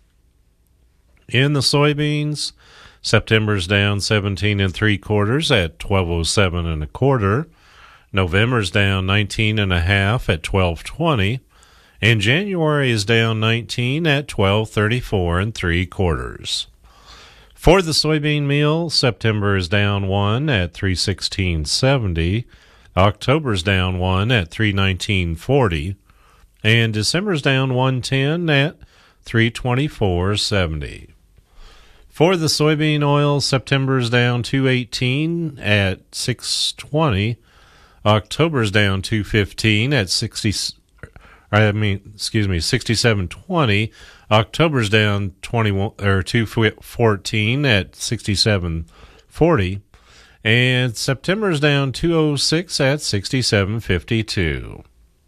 In the soybeans, September's down seventeen and three quarters at twelve oh seven and a quarter. November's down nineteen and a half at twelve twenty, and January is down nineteen at twelve thirty-four and three quarters. For the soybean meal, September is down one at three sixteen seventy, October's down one at three nineteen forty, and December's down one ten at three twenty-four seventy. For the soybean oil, September's down two eighteen at six twenty. October's down two fifteen at sixty. I mean, excuse me, sixty-seven twenty. October's down twenty-one or two fourteen at sixty-seven forty, and September's down two oh six at sixty-seven fifty-two.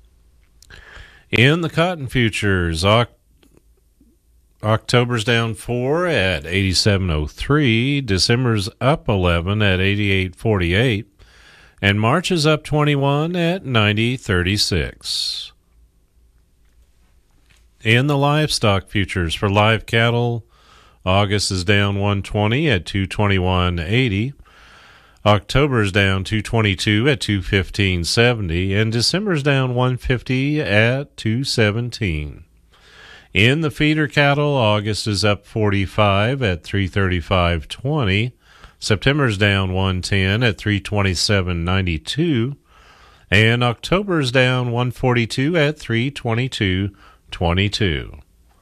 In the cotton futures, Oct- October's down four at eighty-seven oh three. December's up eleven at eighty-eight forty-eight. And March is up twenty-one at ninety thirty-six. In the livestock futures for live cattle, August is down one twenty at two twenty-one eighty. October's down two twenty-two at two fifteen seventy, and December's down one fifty at two seventeen. In the feeder cattle, August is up forty-five at three thirty-five twenty. September's down one ten at three twenty-seven ninety-two, and October's down one forty-two at three twenty-two twenty-two.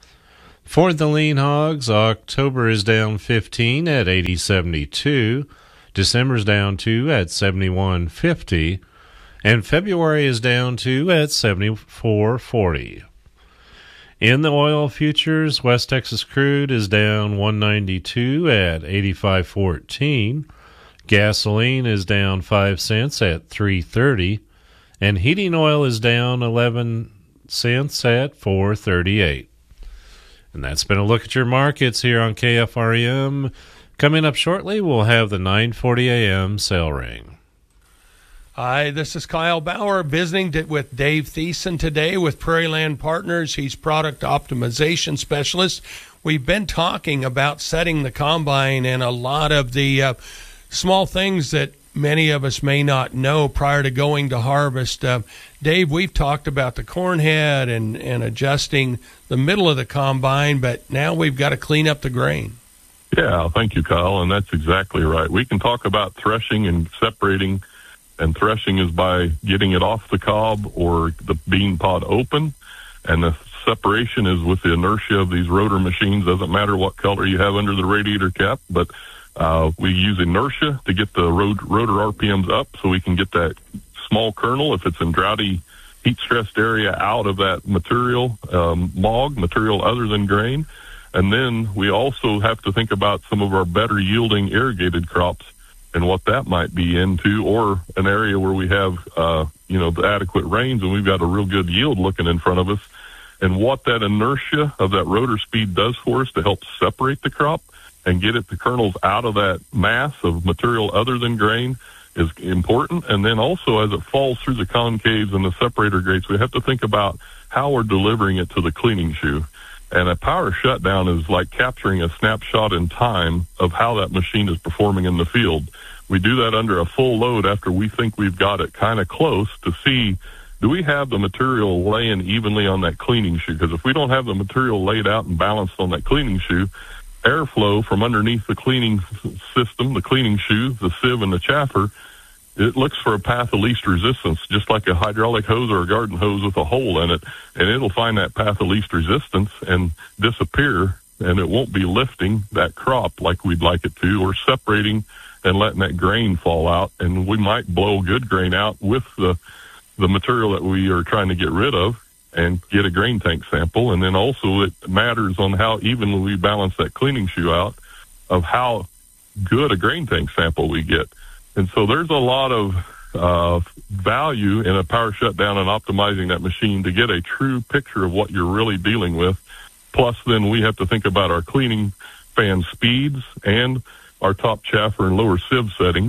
For the lean hogs, October is down fifteen at eighty seventy-two. December's down two at seventy-one fifty, and February is down two at seventy-four forty. In the oil futures, West Texas crude is down one ninety-two at eighty-five fourteen. Gasoline is down five cents at three thirty, and heating oil is down eleven cents at four thirty-eight. And that's been a look at your markets here on K F R M. Coming up shortly, we'll have the nine forty a.m. sale ring. Hi, this is Kyle Bauer visiting with Dave Thiessen today with Prairie Land Partners. He's product optimization specialist. We've been talking about setting the combine and a lot of the uh, small things that many of us may not know prior to going to harvest. Uh, Dave, we've talked about the corn head and, and adjusting the middle of the combine, but now we've got to clean up the grain. Yeah, thank you, Kyle, and that's exactly right. We can talk about threshing and separating, and threshing is by getting it off the cob or the bean pod open, and the separation is with the inertia of these rotor machines. Doesn't matter what color you have under the radiator cap, but uh, we use inertia to get the rot- rotor R P Ms up so we can get that small kernel, if it's in droughty, heat-stressed area, out of that material, um, mog, material other than grain. And then we also have to think about some of our better yielding irrigated crops and what that might be into, or an area where we have, uh, you know, the adequate rains and we've got a real good yield looking in front of us, and what that inertia of that rotor speed does for us to help separate the crop and get it, the kernels out of that mass of material other than grain is important. And then also as it falls through the concaves and the separator grates, we have to think about how we're delivering it to the cleaning shoe. And a power shutdown is like capturing a snapshot in time of how that machine is performing in the field. We do that under a full load after we think we've got it kind of close to see, do we have the material laying evenly on that cleaning shoe? Because if we don't have the material laid out and balanced on that cleaning shoe, airflow from underneath the cleaning system, the cleaning shoe, the sieve, and the chaffer, it looks for a path of least resistance, just like a hydraulic hose or a garden hose with a hole in it, and it'll find that path of least resistance and disappear, and it won't be lifting that crop like we'd like it to, or separating and letting that grain fall out, and we might blow good grain out with the the material that we are trying to get rid of and get a grain tank sample. And then also it matters on how evenly we balance that cleaning shoe out of how good a grain tank sample we get. And so there's a lot of uh, value in a power shutdown and optimizing that machine to get a true picture of what you're really dealing with. Plus, then we have to think about our cleaning fan speeds and our top chaffer and lower sieve settings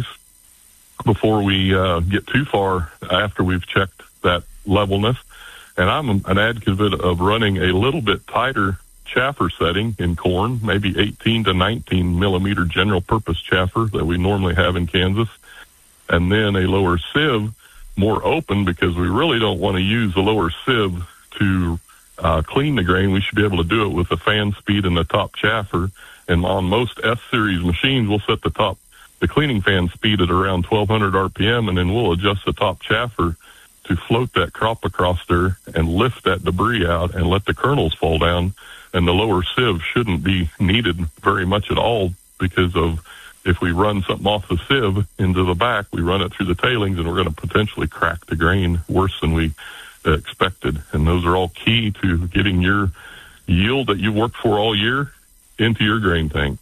before we uh, get too far after we've checked that levelness. And I'm an advocate of running a little bit tighter chaffer setting in corn, maybe eighteen to nineteen millimeter general purpose chaffer that we normally have in Kansas, and then a lower sieve, more open, because we really don't want to use the lower sieve to uh, clean the grain. We should be able to do it with the fan speed and the top chaffer. And on most S-series machines, we'll set the top, the cleaning fan speed at around twelve hundred R P M, and then we'll adjust the top chaffer to float that crop across there and lift that debris out and let the kernels fall down. And the lower sieve shouldn't be needed very much at all, because of if we run something off the sieve into the back, we run it through the tailings and we're going to potentially crack the grain worse than we uh, expected. And those are all key to getting your yield that you've worked for all year into your grain tank.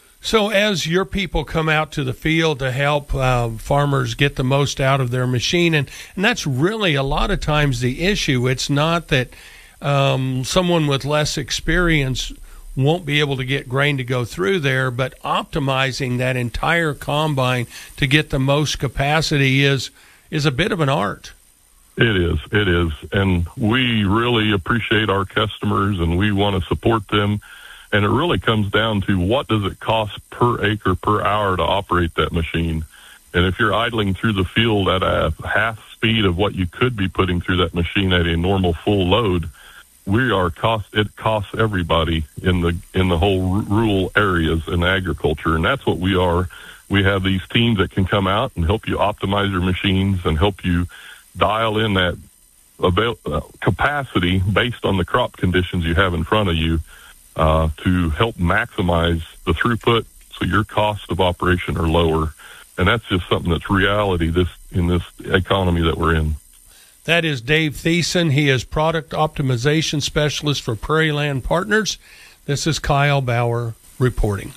So as your people come out to the field to help uh, farmers get the most out of their machine, and, and that's really a lot of times the issue. It's not that um, someone with less experience won't be able to get grain to go through there, but optimizing that entire combine to get the most capacity is is a bit of an art. It is, it is. And we really appreciate our customers and we want to support them. And it really comes down to what does it cost per acre per hour to operate that machine. And if you're idling through the field at a half speed of what you could be putting through that machine at a normal full load, we are cost, it costs everybody in the, in the whole r- rural areas in agriculture. And that's what we are. We have these teams that can come out and help you optimize your machines and help you dial in that avail- uh, capacity based on the crop conditions you have in front of you, uh, to help maximize the throughput so your costs of operation are lower. And that's just something that's reality this in this economy that we're in. That is Dave Thiessen. He is Product Optimization Specialist for Prairie Land Partners. This is Kyle Bauer reporting.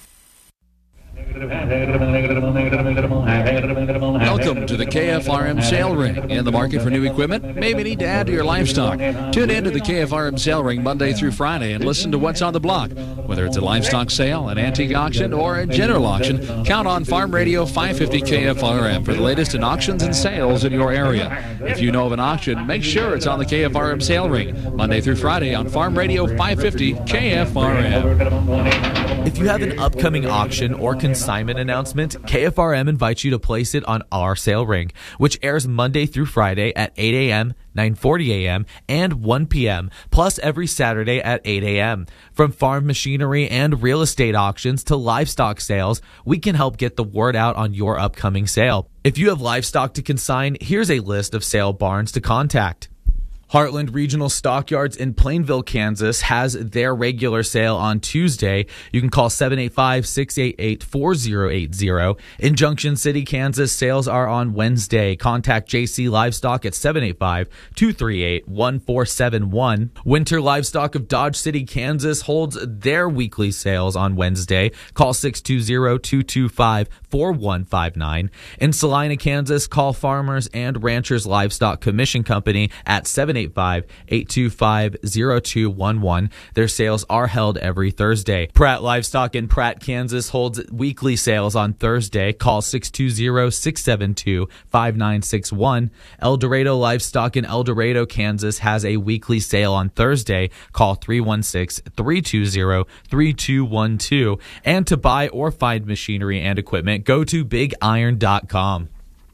Welcome to the K F R M Sale Ring. In the market for new equipment? Maybe need to add to your livestock. Tune in to the K F R M Sale Ring Monday through Friday and listen to what's on the block. Whether it's a livestock sale, an antique auction, or a general auction, count on Farm Radio five fifty K F R M for the latest in auctions and sales in your area. If you know of an auction, make sure it's on the K F R M Sale Ring Monday through Friday on Farm Radio five fifty K F R M. If you have an upcoming auction or consignment announcement, K F R M invites you to place it on our sale ring, which airs Monday through Friday at eight a.m., nine forty a.m., and one p.m., plus every Saturday at eight a.m. From farm machinery and real estate auctions to livestock sales, we can help get the word out on your upcoming sale. If you have livestock to consign, here's a list of sale barns to contact. Heartland Regional Stockyards in Plainville, Kansas has their regular sale on Tuesday. You can call seven eight five, six eight eight, four zero eight zero. In Junction City, Kansas, sales are on Wednesday. Contact J C Livestock at seven eight five, two three eight, one four seven one. Winter Livestock of Dodge City, Kansas holds their weekly sales on Wednesday. Call six two zero, two two five, four one five nine. In Salina, Kansas, call Farmers and Ranchers Livestock Commission Company at seven eight five, eight two five, zero two one one. Their sales are held every Thursday. Pratt Livestock in Pratt, Kansas holds weekly sales on Thursday. Call six two zero, six seven two, five nine six one. El Dorado Livestock in El Dorado, Kansas has a weekly sale on Thursday. Call three one six, three two zero, three two one two. And to buy or find machinery and equipment, go to big iron dot com.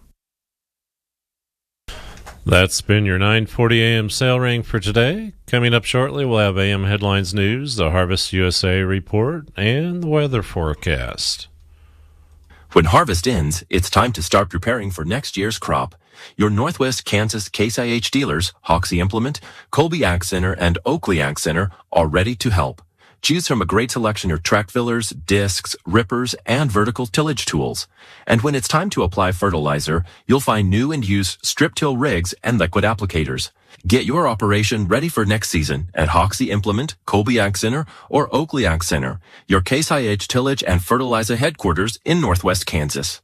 That's been your nine forty a.m. sale ring for today. Coming up shortly, we'll have A M Headlines News, the Harvest U S A report, and the weather forecast. When harvest ends, it's time to start preparing for next year's crop. Your Northwest Kansas Case I H dealers, Hoxie Implement, Colby Ag Center, and Oakley Ag Center are ready to help. Choose from a great selection of track fillers, discs, rippers, and vertical tillage tools. And when it's time to apply fertilizer, you'll find new and used strip-till rigs and liquid applicators. Get your operation ready for next season at Hoxie Implement, Colby Ag Center, or Oakley Ag Center, your Case I H tillage and fertilizer headquarters in Northwest Kansas.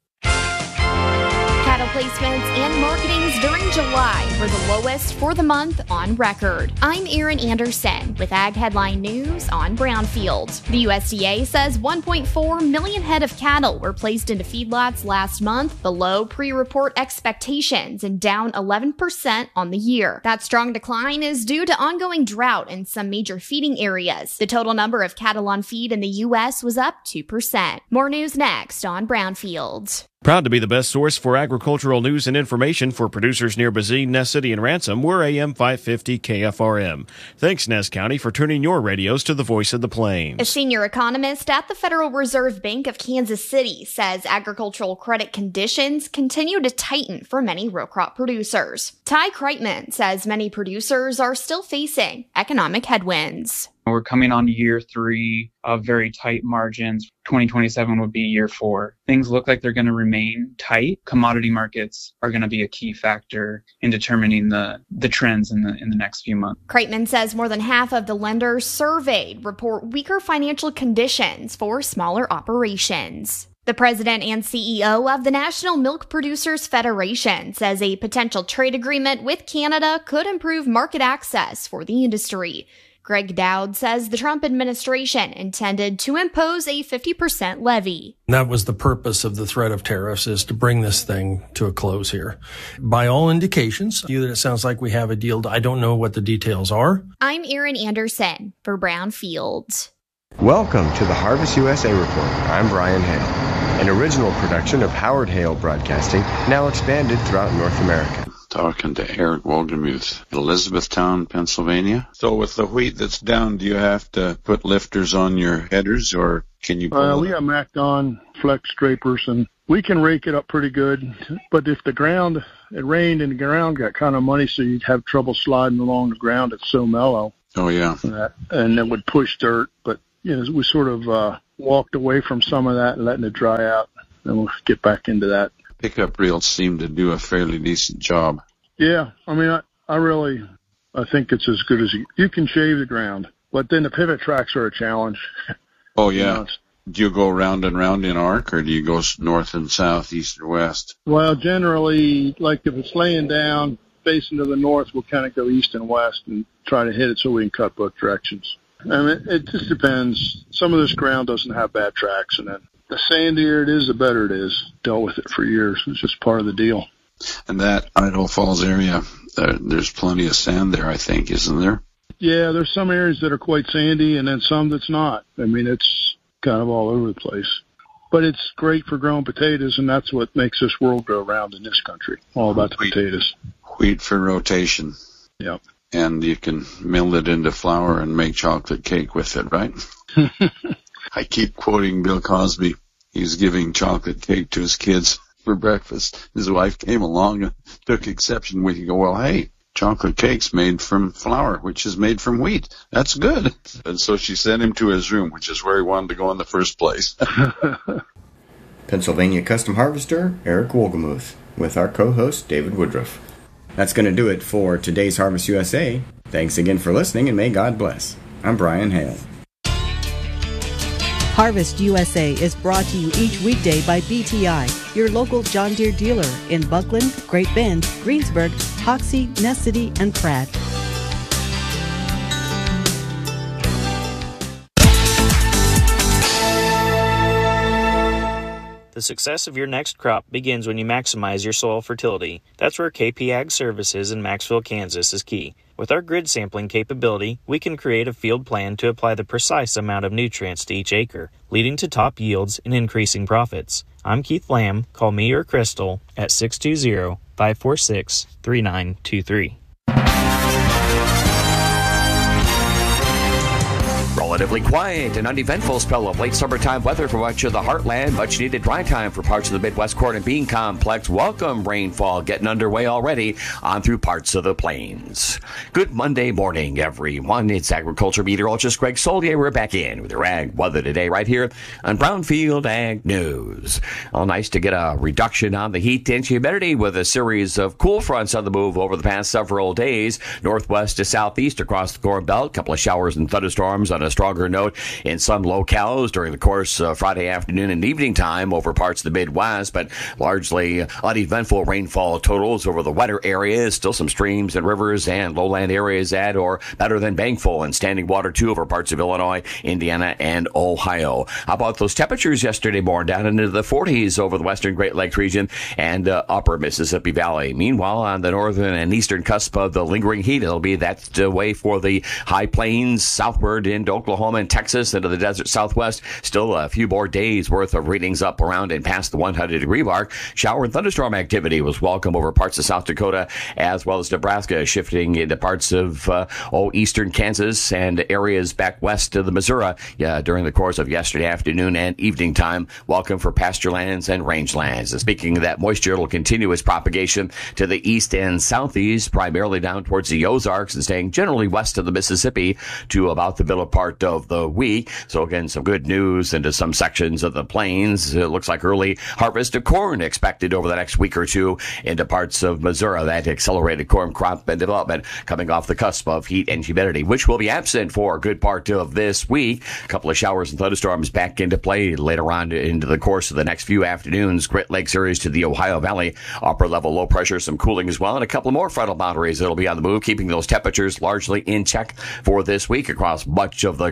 Cattle placements and marketings during July were the lowest for the month on record. I'm Erin Anderson with Ag Headline News on Brownfield. The U S D A says one point four million head of cattle were placed into feedlots last month, below pre-report expectations and down eleven percent on the year. That strong decline is due to ongoing drought in some major feeding areas. The total number of cattle on feed in the U S was up two percent. More news next on Brownfield. Proud to be the best source for agricultural news and information for producers near Bazine, Ness City, and Ransom. We're A M five fifty K F R M. Thanks, Ness County, for turning your radios to the voice of the plains. A senior economist at the Federal Reserve Bank of Kansas City says agricultural credit conditions continue to tighten for many row crop producers. Ty Kreitman says many producers are still facing economic headwinds. We're coming on year three of very tight margins. twenty twenty-seven would be year four. Things look like they're going to remain tight. Commodity markets are going to be a key factor in determining the, the trends in the in the next few months. Kreitman says more than half of the lenders surveyed report weaker financial conditions for smaller operations. The president and C E O of the National Milk Producers Federation says a potential trade agreement with Canada could improve market access for the industry. Greg Dowd says the Trump administration intended to impose a fifty percent levy. That was the purpose of the threat of tariffs, is to bring this thing to a close here. By all indications, either it sounds like we have a deal. I don't know what the details are. I'm Erin Anderson for Brownfield. Welcome to the Harvest U S A Report. I'm Brian Hale. an original production of Howard Hale Broadcasting, now expanded throughout North America. Talking to Eric Wohlgemuth, Elizabethtown, Pennsylvania. So with the wheat that's down, do you have to put lifters on your headers, or can you pull uh, it? We have Macdon flex drapers, and we can rake it up pretty good. But if the ground, it rained and the ground got kind of muddy, so you'd have trouble sliding along the ground. It's so mellow. Oh, yeah. That, and it would push dirt. But, you know, we sort of uh, walked away from some of that and letting it dry out, and we'll get back into that. Pickup reels seem to do a fairly decent job. Yeah, I mean, I, I really, I think it's as good as you, you can shave the ground, but then the pivot tracks are a challenge. Oh, yeah. You know, do you go round and round in arc, or do you go north and south, east or west? Well, generally, like if it's laying down, facing to the north, we'll kind of go east and west and try to hit it so we can cut both directions. I mean, it, it just depends. Some of this ground doesn't have bad tracks, and then the sandier it is, the better it is. Dealt with it for years. It's just part of the deal. And that Idaho Falls area, uh, there's plenty of sand there, I think, isn't there? Yeah, there's some areas that are quite sandy and then some that's not. I mean, it's kind of all over the place. But it's great for growing potatoes, and that's what makes this world go round in this country, all about the wheat, potatoes. Wheat for rotation. Yep. And you can mill it into flour and make chocolate cake with it, right? I keep quoting Bill Cosby. He was giving chocolate cake to his kids for breakfast. His wife came along and took exception. We could go, well, hey, chocolate cake's made from flour, which is made from wheat. That's good. And so she sent him to his room, which is where he wanted to go in the first place. Pennsylvania Custom Harvester Eric Wohlgemuth with our co-host David Woodruff. That's going to do it for today's Harvest U S A. Thanks again for listening, and may God bless. I'm Brian Hale. Harvest U S A is brought to you each weekday by B T I, your local John Deere dealer in Buckland, Great Bend, Greensburg, Hoxie, Ness City, and Pratt. The success of your next crop begins when you maximize your soil fertility. That's where K P Ag Services in Maxville, Kansas is key. With our grid sampling capability, we can create a field plan to apply the precise amount of nutrients to each acre, leading to top yields and increasing profits. I'm Keith Lamb. Call me or Crystal at six two zero, five four six, three nine two three. Relatively quiet and uneventful spell of late summertime weather for much of the heartland. Much needed dry time for parts of the Midwest corn and bean complex. Welcome rainfall getting underway already on through parts of the plains. Good Monday morning, everyone. It's agriculture meteorologist Greg Solier. We're back in with your ag weather today right here on Brownfield Ag News. All nice to get a reduction on the heat and humidity with a series of cool fronts on the move over the past several days. Northwest to southeast across the Corn Belt. A couple of showers and thunderstorms on a stronger note in some locales during the course of Friday afternoon and evening time over parts of the Midwest, but largely uneventful rainfall totals over the wetter areas. Still some streams and rivers and lowland areas at or better than bankful and standing water too over parts of Illinois, Indiana, and Ohio. How about those temperatures yesterday morning down into the forties over the western Great Lakes region and uh, upper Mississippi Valley. Meanwhile, on the northern and eastern cusp of the lingering heat, it'll be that uh, way for the high plains southward into Oklahoma and Texas into the desert southwest. Still a few more days worth of readings up around and past the one hundred degree mark. Shower and thunderstorm activity was welcome over parts of South Dakota as well as Nebraska, shifting into parts of uh, oh eastern Kansas and areas back west of the Missouri yeah, during the course of yesterday afternoon and evening time. Welcome for pasture lands and rangelands. And speaking of that moisture, it'll continue its propagation to the east and southeast, primarily down towards the Ozarks and staying generally west of the Mississippi to about the middle part of the week. So again, some good news into some sections of the plains. It looks like early harvest of corn expected over the next week or two into parts of Missouri. That accelerated corn crop and development coming off the cusp of heat and humidity, which will be absent for a good part of this week. A couple of showers and thunderstorms back into play later on into the course of the next few afternoons. Great Lakes areas to the Ohio Valley, upper level low pressure, some cooling as well, and a couple more frontal boundaries that'll be on the move, keeping those temperatures largely in check for this week across much of the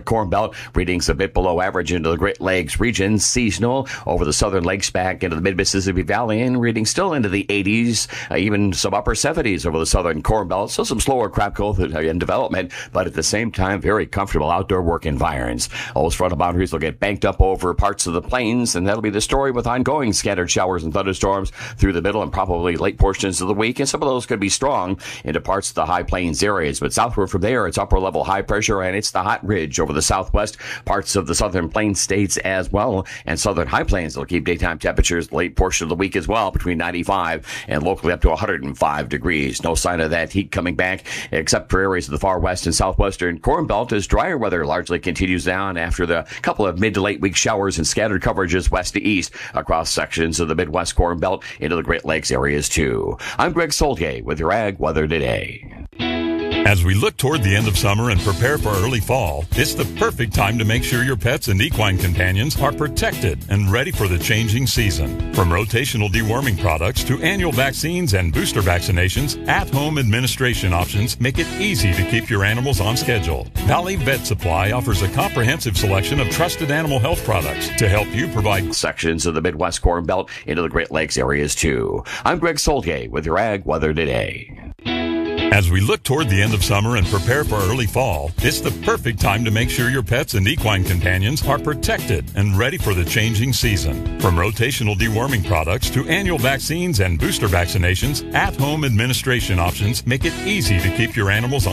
Corn Belt. Readings a bit below average into the Great Lakes region. Seasonal over the southern lakes back into the mid-Mississippi Valley, and reading still into the eighties, uh, even some upper seventies over the southern Corn Belt. So some slower crop growth and development, but at the same time, very comfortable outdoor work environs. Those frontal boundaries will get banked up over parts of the plains, and that'll be the story with ongoing scattered showers and thunderstorms through the middle and probably late portions of the week, and some of those could be strong into parts of the high plains areas. But southward from there, it's upper level high pressure, and it's the hot ridge over the southwest parts of the southern plains states as well, and southern high plains will keep daytime temperatures late portion of the week as well, between ninety-five and locally up to one hundred five degrees. No sign of that heat coming back, except for areas of the far west and southwestern Corn Belt, as drier weather largely continues down after the couple of mid to late week showers and scattered coverages west to east across sections of the Midwest Corn Belt into the Great Lakes areas too. I'm Greg Soltgay with your Ag Weather Today. As we look toward the end of summer and prepare for early fall, it's the perfect time to make sure your pets and equine companions are protected and ready for the changing season. From rotational deworming products to annual vaccines and booster vaccinations, at-home administration options make it easy to keep your animals on schedule. Valley Vet Supply offers a comprehensive selection of trusted animal health products to help you provide sections of the Midwest Corn Belt into the Great Lakes areas too. I'm Greg Soltgay with your Ag Weather Today. As we look toward the end of summer and prepare for early fall, it's the perfect time to make sure your pets and equine companions are protected and ready for the changing season. From rotational deworming products to annual vaccines and booster vaccinations, at-home administration options make it easy to keep your animals on